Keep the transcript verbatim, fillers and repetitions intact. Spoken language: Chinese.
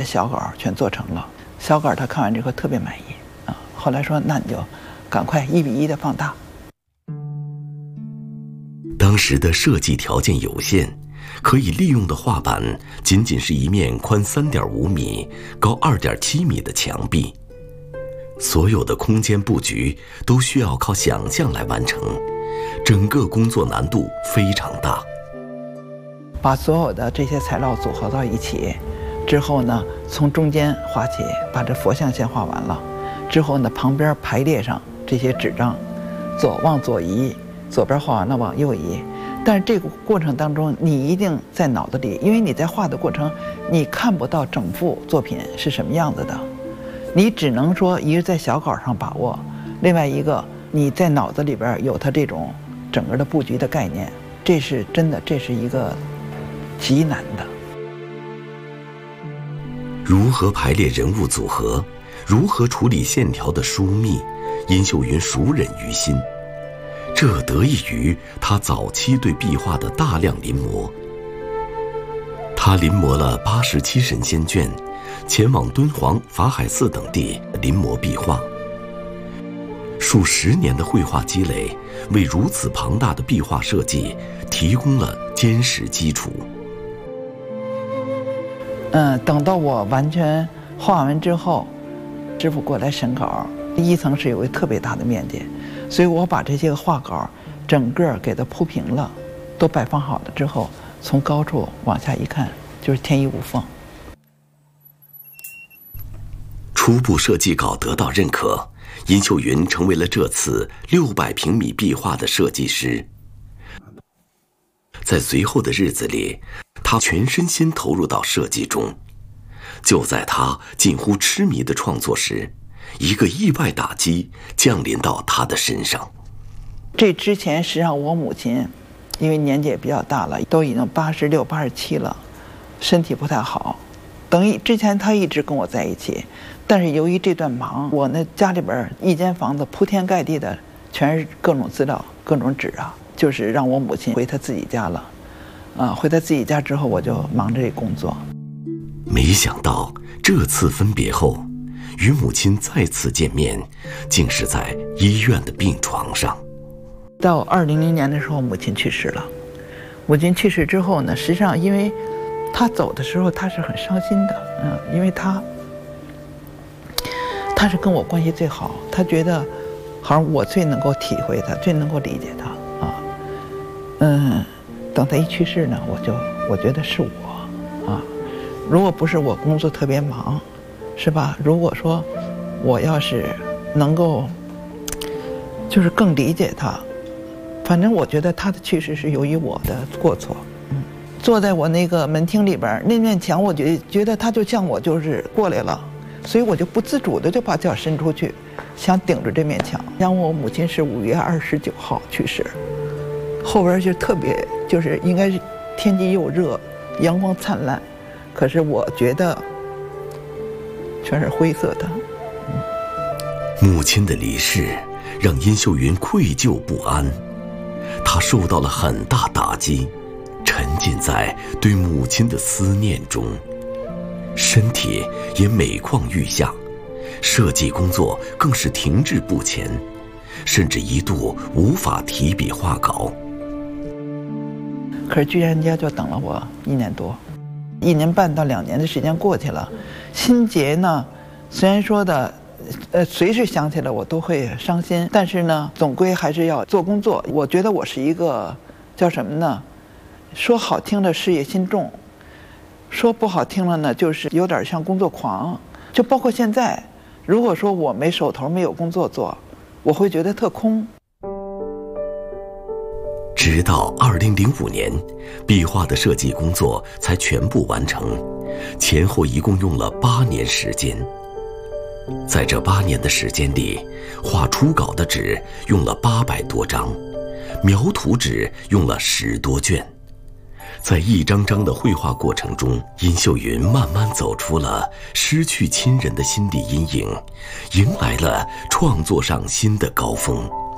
小稿全做成了。小稿他看完之后特别满意啊，后来说那你就赶快一比一的放大。 当时的设计条件有限，可以利用的画板仅仅是一面宽三点五米、高二点七米的墙壁，所有的空间布局都需要靠想象来完成，整个工作难度非常大。 把所有的这些材料组合到一起之后呢，从中间画起，把这佛像先画完了，之后呢，旁边排列上这些纸张，左往左移，左边画完了往右移。但是这个过程当中，你一定在脑子里，因为你在画的过程，你看不到整幅作品是什么样子的，你只能说一个在小稿上把握，另外一个你在脑子里边有它这种整个的布局的概念，这是真的，这是一个极难的。 如何排列人物组合，如何处理线条的疏密，殷秀云熟稔于心。这得益于他早期对壁画的大量临摹。他临摹了八十七神仙卷，前往敦煌、法海寺等地临摹壁画。数十年的绘画积累，为如此庞大的壁画设计提供了坚实基础。 嗯，等到我完全画完之后，师傅过来审稿，一层是有一个特别大的面积，所以我把这些画稿整个给它铺平了，都摆放好了之后，从高处往下一看，就是天衣无缝。 初步设计稿得到认可，殷秀云成为了这次六百平米壁画的设计师。在随后的日子里，他全身心投入到设计中。就在他近乎痴迷的创作时，一个意外打击降临到他的身上。 这之前实际上我母亲因为年纪也比较大了，都已经八十六、八十七了，身体不太好。等于之前她一直跟我在一起，但是由于这段忙，我那家里边一间房子铺天盖地的全是各种资料、各种纸啊，就是让我母亲回她自己家了。啊，回她自己家之后，我就忙着这工作。 没想到这次分别后，与母亲再次见面，竟是在医院的病床上。 到二零零年的时候，母亲去世了。母亲去世之后呢，实际上因为她走的时候，她是很伤心的，嗯，因为她她是跟我关系最好，她觉得好像我最能够体会她，最能够理解她啊。嗯，等她一去世呢，我就我觉得是我啊，如果不是我工作特别忙，是吧？如果说我要是能够就是更理解她。反正我觉得他的去世是由于我的过错。嗯，坐在我那个门厅里边，那面墙，我觉觉得他就像我就是过来了，所以我就不自主的就把脚伸出去，想顶着这面墙。像我母亲是五月二十九号去世，后边就特别就是应该是天气又热，阳光灿烂，可是我觉得全是灰色的。 嗯，母亲的离世让殷秀云愧疚不安。他受到了很大打击，沉浸在对母亲的思念中，身体也每况愈下，设计工作更是停滞不前，甚至一度无法提笔画稿。 可是居然人家就等了我一年多，一年半到两年的时间过去了，心结呢，虽然说的呃，随时想起来我都会伤心，但是呢，总归还是要做工作。我觉得我是一个叫什么呢？说好听的事业心重，说不好听了呢，就是有点像工作狂。就包括现在，如果说我没手头没有工作做，我会觉得特空。 直到二零零五年，壁画的设计工作才全部完成，前后一共用了八年时间。在这八年的时间里，画初稿的纸用了八百多张，描图纸用了十多卷。在一张张的绘画过程中，殷秀云慢慢走出了失去亲人的心理阴影，迎来了创作上新的高峰。